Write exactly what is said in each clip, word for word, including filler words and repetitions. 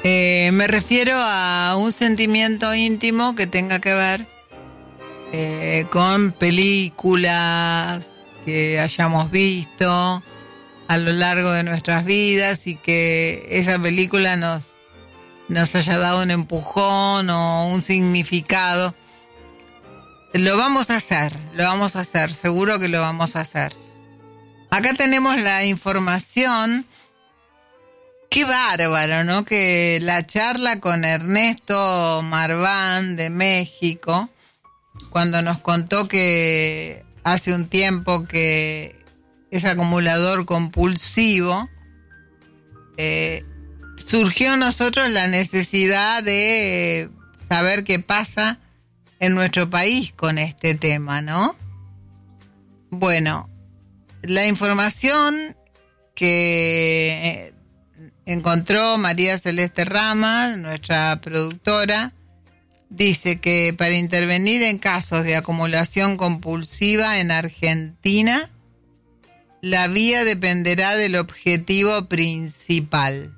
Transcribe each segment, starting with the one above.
Eh, me refiero a un sentimiento íntimo que tenga que ver eh, con películas que hayamos visto a lo largo de nuestras vidas y que esa película nos, nos haya dado un empujón o un significado. Lo vamos a hacer, lo vamos a hacer, seguro que lo vamos a hacer. Acá tenemos la información. Qué bárbaro, ¿no? Que la charla con Ernesto Marván de México, cuando nos contó que hace un tiempo que es acumulador compulsivo, eh, surgió en nosotros la necesidad de saber qué pasa en nuestro país con este tema, ¿no? Bueno, la información que encontró María Celeste Rama, nuestra productora, dice que para intervenir en casos de acumulación compulsiva en Argentina, la vía dependerá del objetivo principal.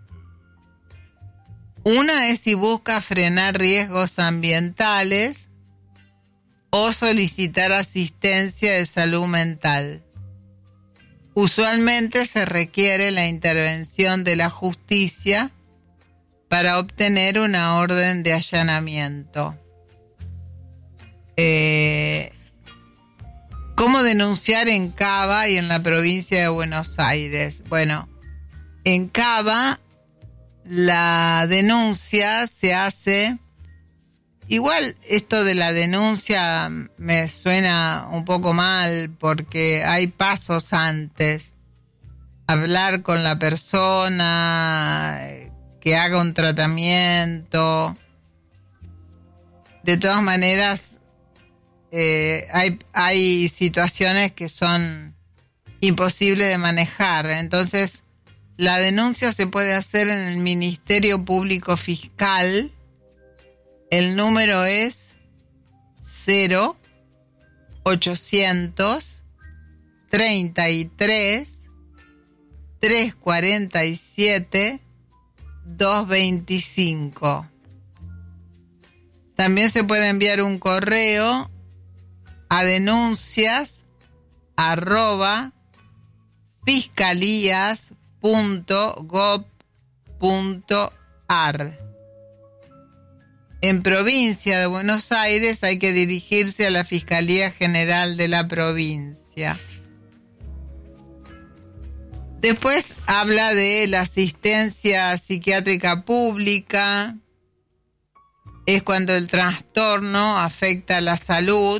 Una es si busca frenar riesgos ambientales o solicitar asistencia de salud mental. Usualmente se requiere la intervención de la justicia para obtener una orden de allanamiento. Eh, ¿Cómo denunciar en Cava y en la provincia de Buenos Aires? Bueno, en Cava la denuncia se hace... Igual esto de la denuncia me suena un poco mal porque hay pasos antes. Hablar con la persona, que haga un tratamiento. De todas maneras, eh, hay, hay situaciones que son imposibles de manejar. Entonces, la denuncia se puede hacer en el Ministerio Público Fiscal. El número es cero ochocientos treinta y tres trescientos cuarenta y siete doscientos veinticinco. También se puede enviar un correo a denuncias arroba fiscalías punto gob punto ar. En provincia de Buenos Aires hay que dirigirse a la Fiscalía General de la provincia. Después habla de la asistencia psiquiátrica pública. Es cuando el trastorno afecta la salud.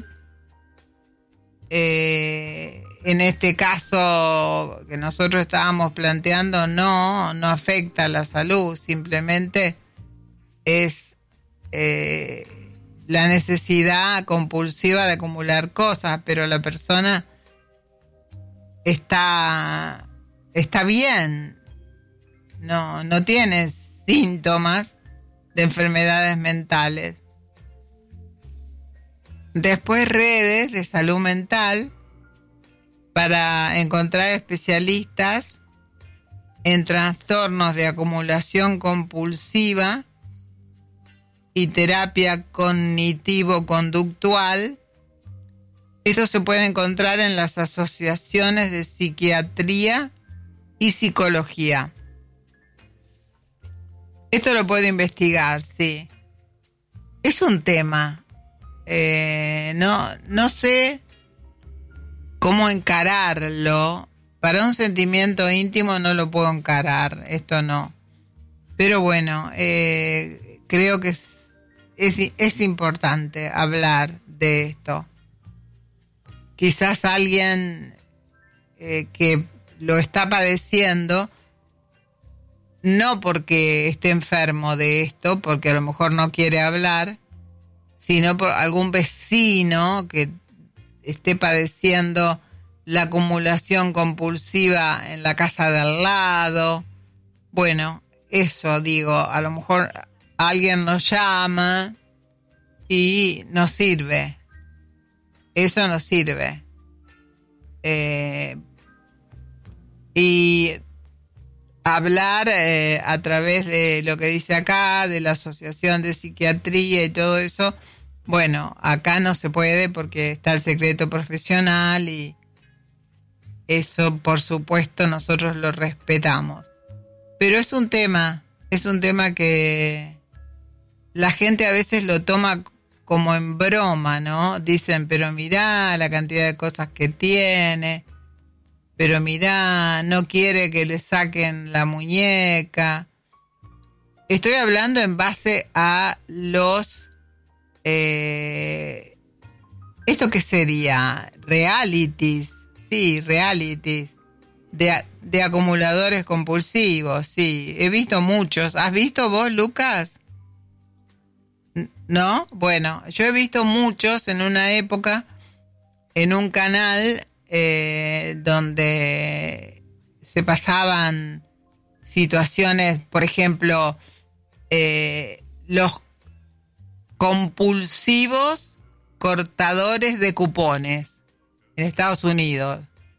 Eh, en este caso que nosotros estábamos planteando, no, no afecta la salud. Simplemente es Eh, la necesidad compulsiva de acumular cosas, pero la persona está, está bien, no, no tiene síntomas de enfermedades mentales. Después redes de salud mental para encontrar especialistas en trastornos de acumulación compulsiva y terapia cognitivo-conductual. Eso se puede encontrar en las asociaciones de psiquiatría y psicología. Esto lo puedo investigar, sí. Es un tema. Eh, no, no sé cómo encararlo. Para un sentimiento íntimo no lo puedo encarar, esto no. Pero bueno, eh, creo que es Es, es importante hablar de esto. Quizás alguien eh, que lo está padeciendo, no porque esté enfermo de esto, porque a lo mejor no quiere hablar, sino por algún vecino que esté padeciendo la acumulación compulsiva en la casa de al lado. Bueno, eso digo, a lo mejor alguien nos llama y nos sirve. Eso nos sirve. Eh, y hablar eh, a través de lo que dice acá, de la Asociación de Psiquiatría y todo eso. Bueno, acá no se puede porque está el secreto profesional y eso, por supuesto, nosotros lo respetamos. Pero es un tema, es un tema que la gente a veces lo toma como en broma, ¿no? Dicen, pero mirá la cantidad de cosas que tiene, pero mirá, no quiere que le saquen la muñeca. Estoy hablando en base a los... Eh, ¿esto qué sería? Realities, sí, realities. De, de acumuladores compulsivos, sí. He visto muchos. ¿Has visto vos, Lucas? ¿No? Bueno, yo he visto muchos en una época en un canal eh, donde se pasaban situaciones, por ejemplo, eh, los compulsivos cortadores de cupones en Estados Unidos,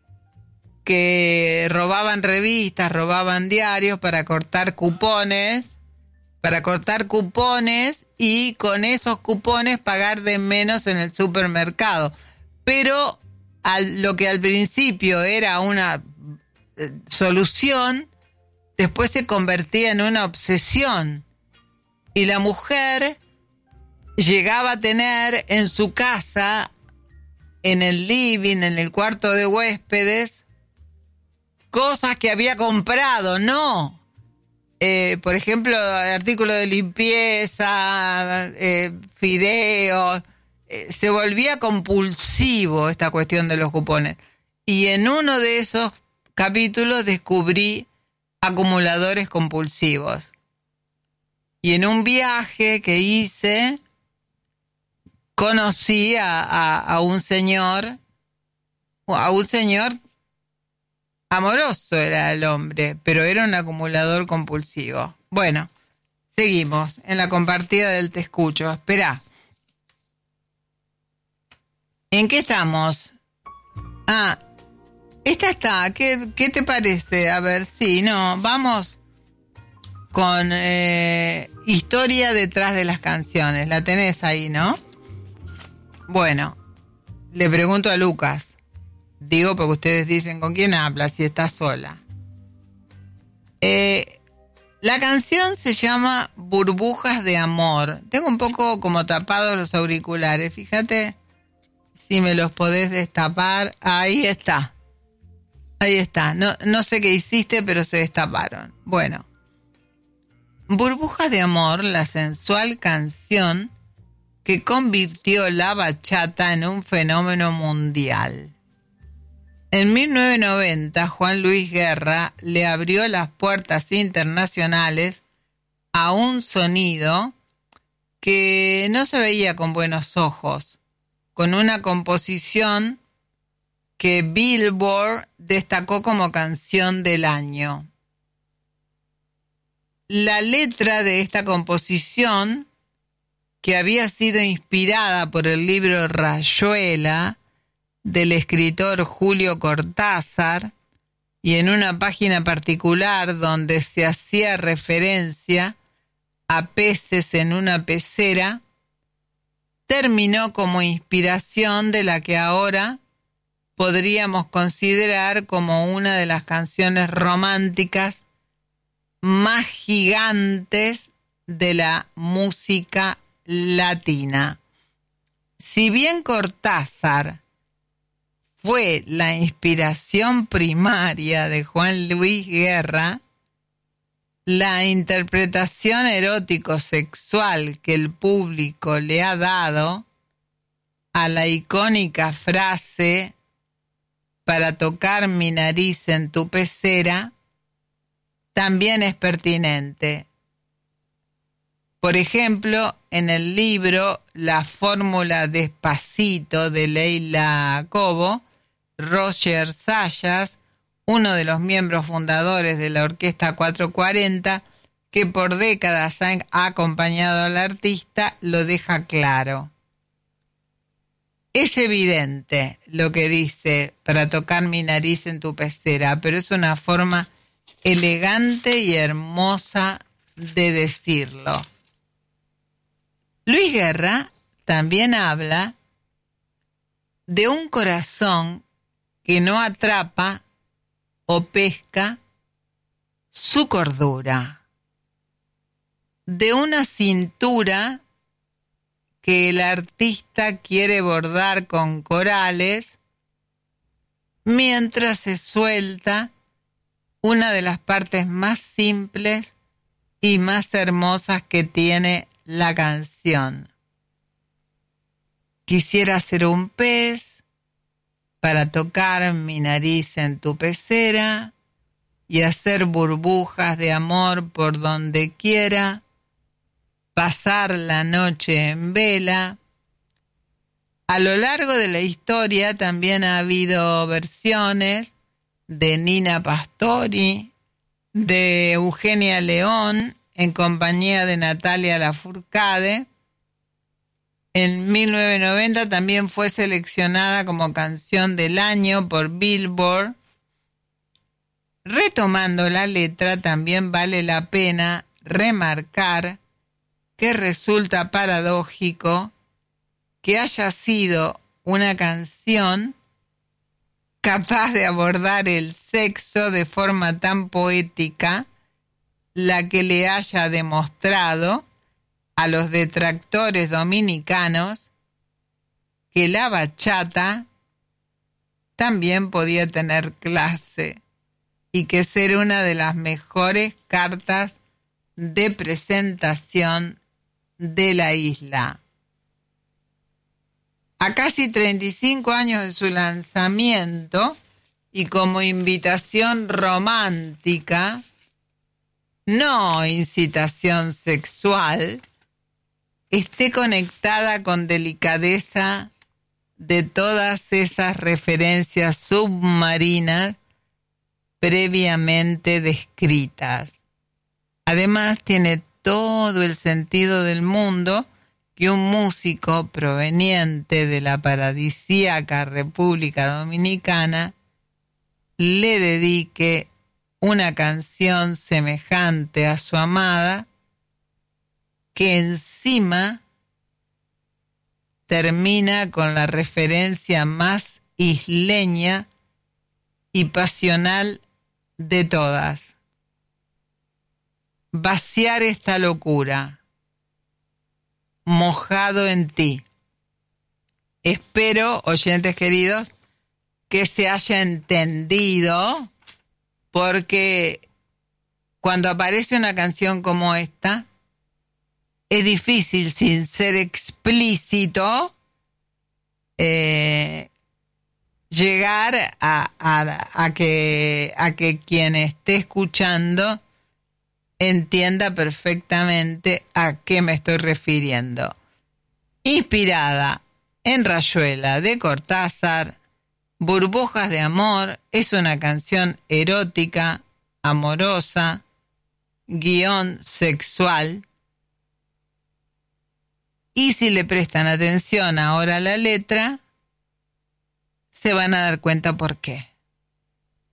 que robaban revistas, robaban diarios para cortar cupones, para cortar cupones y con esos cupones pagar de menos en el supermercado. Pero al, lo que al principio era una eh, solución, después se convertía en una obsesión. Y la mujer llegaba a tener en su casa, en el living, en el cuarto de huéspedes, cosas que había comprado, no. Eh, por ejemplo, artículos de limpieza, eh, fideos. Eh, se volvía compulsivo esta cuestión de los cupones. Y en uno de esos capítulos descubrí acumuladores compulsivos. Y en un viaje que hice, conocí a, a, a un señor, a un señor amoroso era el hombre, pero era un acumulador compulsivo. Bueno, seguimos en la compartida del Te Escucho. Esperá. ¿En qué estamos? Ah, esta está. ¿Qué, qué te parece? A ver, sí, no, vamos con eh, historia detrás de las canciones. La tenés ahí, ¿no? Bueno, le pregunto a Lucas. Digo porque ustedes dicen con quién habla si está sola. Eh, la canción se llama Burbujas de Amor. Tengo un poco como tapados los auriculares. Fíjate si me los podés destapar. Ahí está. Ahí está. No, no sé qué hiciste, pero se destaparon. Bueno. Burbujas de Amor, la sensual canción que convirtió la bachata en un fenómeno mundial. En mil novecientos noventa, Juan Luis Guerra le abrió las puertas internacionales a un sonido que no se veía con buenos ojos, con una composición que Billboard destacó como canción del año. La letra de esta composición, que había sido inspirada por el libro Rayuela, del escritor Julio Cortázar, y en una página particular donde se hacía referencia a peces en una pecera, terminó como inspiración de la que ahora podríamos considerar como una de las canciones románticas más gigantes de la música latina. Si bien Cortázar fue la inspiración primaria de Juan Luis Guerra, la interpretación erótico-sexual que el público le ha dado a la icónica frase "para tocar mi nariz en tu pecera" también es pertinente. Por ejemplo, en el libro La fórmula Despacito de Leila Cobo, Roger Sayas, uno de los miembros fundadores de la Orquesta cuatrocientos cuarenta, que por décadas ha acompañado al artista, lo deja claro. Es evidente lo que dice "para tocar mi nariz en tu pecera", pero es una forma elegante y hermosa de decirlo. Luis Guerra también habla de un corazón que no atrapa o pesca su cordura, de una cintura que el artista quiere bordar con corales mientras se suelta una de las partes más simples y más hermosas que tiene la canción. Quisiera ser un pez para tocar mi nariz en tu pecera y hacer burbujas de amor por donde quiera, pasar la noche en vela. A lo largo de la historia también ha habido versiones de Nina Pastori, de Eugenia León, en compañía de Natalia Lafourcade. En mil novecientos noventa también fue seleccionada como canción del año por Billboard. Retomando la letra, también vale la pena remarcar que resulta paradójico que haya sido una canción capaz de abordar el sexo de forma tan poética la que le haya demostrado a los detractores dominicanos que la bachata también podía tener clase y que ser una de las mejores cartas de presentación de la isla. A casi treinta y cinco años de su lanzamiento y como invitación romántica, no incitación sexual, esté conectada con delicadeza de todas esas referencias submarinas previamente descritas. Además, tiene todo el sentido del mundo que un músico proveniente de la paradisíaca República Dominicana le dedique una canción semejante a su amada, que encima termina con la referencia más isleña y pasional de todas. Vaciar esta locura, mojado en ti. Espero, oyentes queridos, que se haya entendido, porque cuando aparece una canción como esta, es difícil, sin ser explícito, eh, llegar a, a, a, que, a que quien esté escuchando entienda perfectamente a qué me estoy refiriendo. Inspirada en Rayuela de Cortázar, Burbujas de Amor es una canción erótica, amorosa, guión sexual, y si le prestan atención ahora a la letra, se van a dar cuenta por qué.